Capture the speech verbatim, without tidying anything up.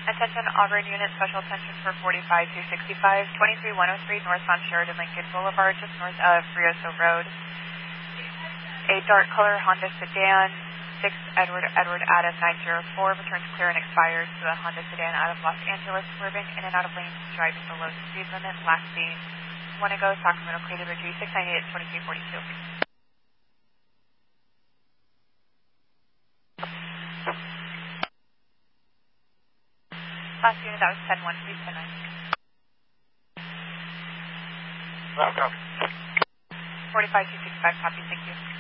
Attention Auburn Unit, special attention for forty-five two sixty-five, twenty-three one oh three northbound Sheridan Lincoln Boulevard, just north of Frioso Road. A dark color Honda sedan, six Edward Edward Adam nine zero four, returns clear and expires to the Honda sedan out of Los Angeles, swerving in and out of lanes, driving below the speed limit, last seen one ago, Sacramento Crater Ridge six ninety-eight twenty-three forty-two. Last unit, that was ten one, please ten nine. Welcome. forty-five two sixty-five, copy, thank you.